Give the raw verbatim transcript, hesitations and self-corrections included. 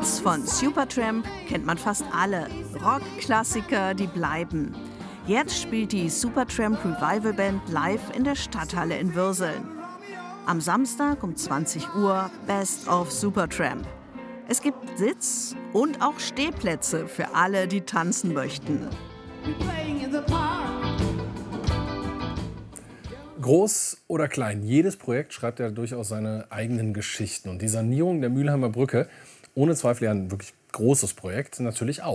Hits von Supertramp kennt man fast alle. Rockklassiker, die bleiben. Jetzt spielt die Supertramp Revival Band live in der Stadthalle in Würseln. Am Samstag um zwanzig Uhr Best of Supertramp. Es gibt Sitz- und auch Stehplätze für alle, die tanzen möchten. Groß oder klein, jedes Projekt schreibt ja durchaus seine eigenen Geschichten. Und die Sanierung der Mülheimer Brücke, ohne Zweifel ja ein wirklich großes Projekt, natürlich auch.